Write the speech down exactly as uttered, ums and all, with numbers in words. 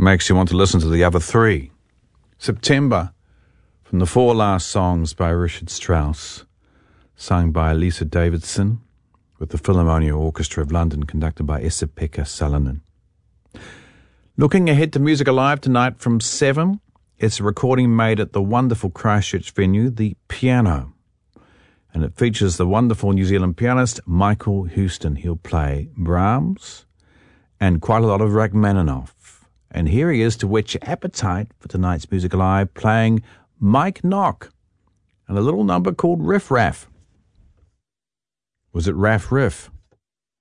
makes you want to listen to the other three. September, from the four last songs by Richard Strauss, sung by Lisa Davidson, with the Philharmonia Orchestra of London, conducted by Esa-Pekka Salonen. Looking ahead to Music Alive tonight from seven, it's a recording made at the wonderful Christchurch venue, The Piano. And it features the wonderful New Zealand pianist Michael Houston. He'll play Brahms and quite a lot of Rachmaninoff. And here he is to whet your appetite for tonight's Music Alive, playing Mike Nock and a little number called Riff Raff. Was it Raff Riff?